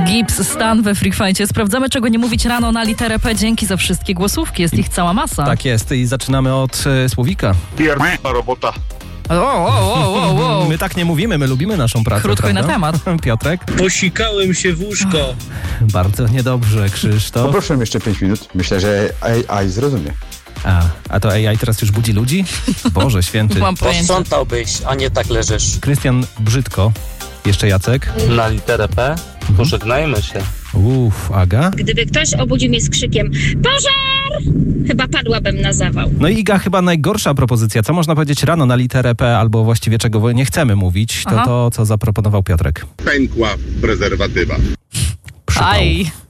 Gips, Stan we Free Fightie. Sprawdzamy, czego nie mówić rano na literę P. Dzięki za wszystkie głosówki. Jest ich cała masa. Tak jest i zaczynamy od słowika. Pierdolona robota. My tak nie mówimy, my lubimy naszą pracę. Krótko prawda? i na temat. Piotrek? Posikałem się w łóżko. Bardzo niedobrze, Krzysztof. Poproszę jeszcze 5 minut. Myślę, że AI zrozumie. A to AI teraz już budzi ludzi? Boże święty. Mam pojęcie. Posprzątałbyś, a nie tak leżysz. Krystian Brzydko. Jeszcze Jacek. Na literę P pożegnajmy się. Aga. Gdyby ktoś obudził mnie z krzykiem pożar, chyba padłabym na zawał. No i Iga, chyba najgorsza propozycja. Co można powiedzieć rano na literę P, albo właściwie czego nie chcemy mówić, to to, co zaproponował Piotrek. Pękła prezerwatywa. Przypał. Aj.